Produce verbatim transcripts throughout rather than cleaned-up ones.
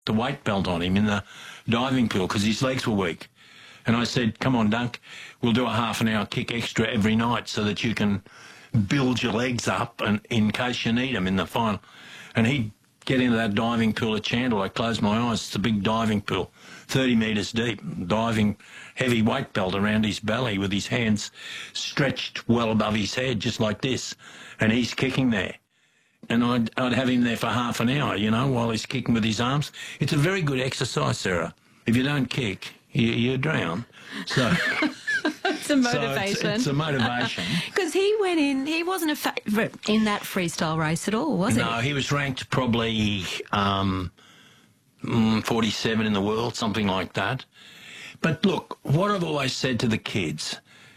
the weight belt on him in the diving pool because his legs were weak. And I said, come on, Dunk, we'll do a half an hour kick extra every night so that you can build your legs up and in case you need them in the final. And he'd get into that diving pool at Chandler. I closed my eyes. It's a big diving pool, thirty metres deep, diving, heavy weight belt around his belly with his hands stretched well above his head, just like this. And he's kicking there. And I'd, I'd have him there for half an hour, you know, while he's kicking with his arms. It's a very good exercise, Sarah. If you don't kick, you, you drown. So it's a motivation. So it's, it's a motivation. Because he went in, he wasn't a favourite in that freestyle race at all, was he? No, he was ranked probably um, forty-seven in the world, something like that. But look, what I've always said to the kids,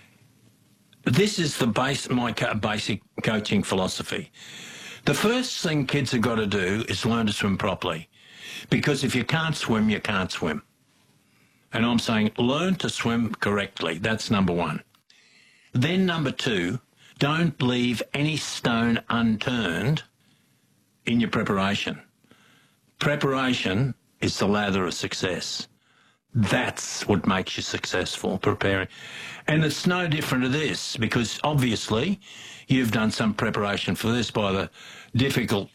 this is the base, my basic coaching philosophy. The first thing kids have got to do is learn to swim properly. Because if you can't swim, you can't swim. And I'm saying learn to swim correctly. That's number one. Then number two, don't leave any stone unturned in your preparation. Preparation is the ladder of success. That's what makes you successful, preparing. And it's no different to this because obviously you've done some preparation for this by the difficult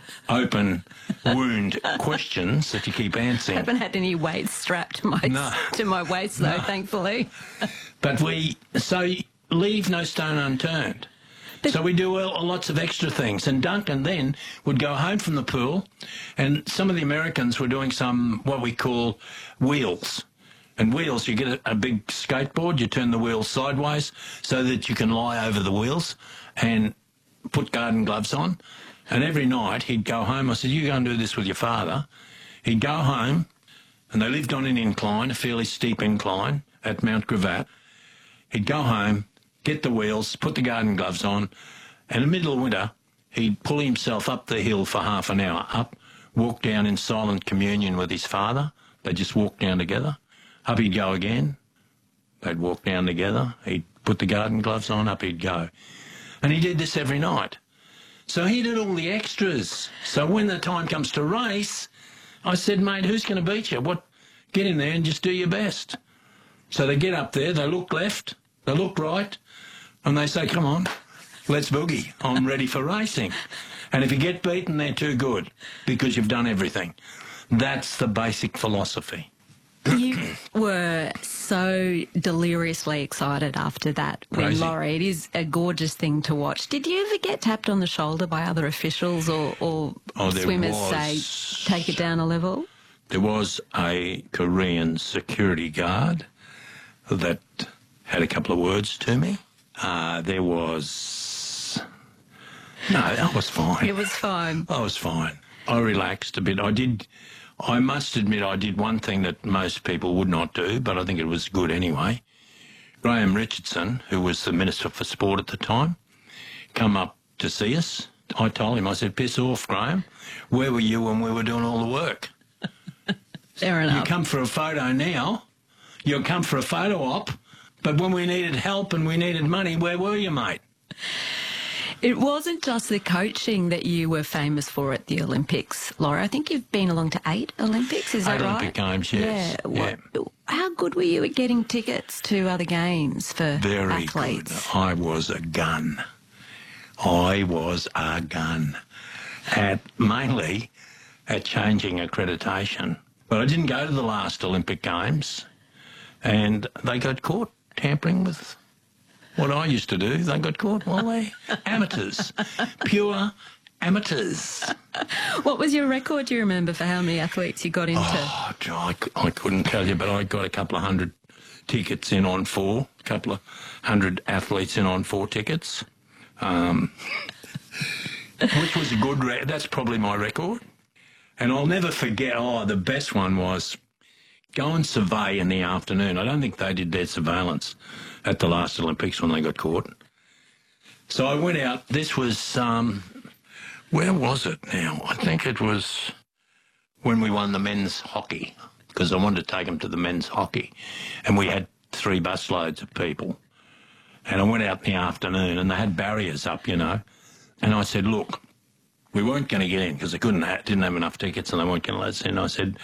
open wound questions that you keep answering. I haven't had any weights strapped to my, no. to my waist, though, no. thankfully. But we, so leave no stone unturned. But so we do well, lots of extra things. And Duncan then would go home from the pool, and some of the Americans were doing some, what we call wheels. And wheels, you get a, a big skateboard, you turn the wheels sideways so that you can lie over the wheels and put garden gloves on. And every night he'd go home. I said, you go and do this with your father. He'd go home, and they lived on an incline, a fairly steep incline at Mount Gravatt. He'd go home, get the wheels, put the garden gloves on, and in the middle of winter, he'd pull himself up the hill for half an hour, up, walk down in silent communion with his father. They'd just walk down together. Up he'd go again. They'd walk down together. He'd put the garden gloves on, up he'd go. And he did this every night. So he did all the extras. So when the time comes to race, I said, mate, who's going to beat you? What? Get in there and just do your best. So they get up there, they look left, they look right, and they say, come on, let's boogie. I'm ready for racing. And if you get beaten, they're too good because you've done everything. That's the basic philosophy. You were so deliriously excited after that win, Laurie. It is a gorgeous thing to watch. Did you ever get tapped on the shoulder by other officials or, or oh, swimmers was, say, take it down a level? There was a Korean security guard that had a couple of words to me. Uh, there was... No, I was fine. It was fine. I was fine. I relaxed a bit. I did... I must admit I did one thing that most people would not do, but I think it was good anyway. Graham Richardson, who was the Minister for Sport at the time, come up to see us. I told him, I said, piss off, Graham. Where were you when we were doing all the work? Fair enough. You come for a photo now. You'll come for a photo op. But when we needed help and we needed money, where were you, mate? It wasn't just the coaching that you were famous for at the Olympics, Laura. I think you've been along to eight Olympics, is that eight right? Olympic Games, yes. Yeah. yeah. What, how good were you at getting tickets to other games for Very athletes? Good. I was a gun. I was a gun. At mainly at changing accreditation. But I didn't go to the last Olympic Games, and they got caught tampering with what I used to do. They got caught while they amateurs, pure amateurs. What was your record, do you remember, for how many athletes you got into? Oh, I, I couldn't tell you, but I got a couple of hundred tickets in on four, a couple of hundred athletes in on four tickets, um, which was a good record. That's probably my record. And I'll never forget, oh, the best one was go and survey in the afternoon. I don't think they did their surveillance at the last Olympics when they got caught. So I went out. This was, um, where was it now? I think it was when we won the men's hockey, because I wanted to take them to the men's hockey. And we had three busloads of people. And I went out in the afternoon, and they had barriers up, you know. And I said, look, we weren't going to get in because they couldn't ha- didn't have enough tickets and they weren't going to let us in. I said,